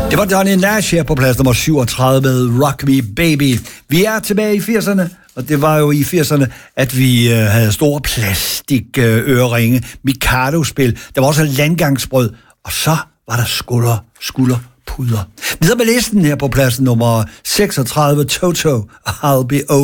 Det var Johnny Nash her på plads nummer 37 med Rock Me Baby. Vi er tilbage i 80'erne, og det var jo i 80'erne, at vi havde store plastikøreringe, Mikado-spil. Der var også landgangsbrød, og så var der skulderpuder. Videre med listen her på plads nummer 36, Toto, I'll Be